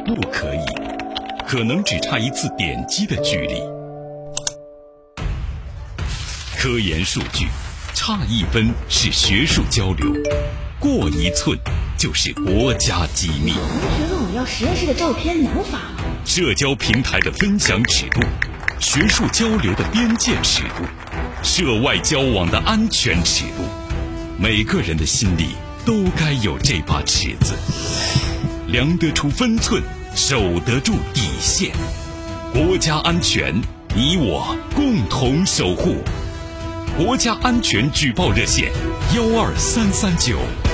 不可以，可能只差一次点击的距离。科研数据，差1分是学术交流，过1寸就是国家机密。 同学问我要实验室的照片，能发吗？ 社交平台的分享尺度，学术交流的边界尺度，涉外交往的安全尺度，每个人的心里都该有这把尺子，量得出分寸，守得住底线。国家安全，你我共同守护。国家安全举报热线：12339。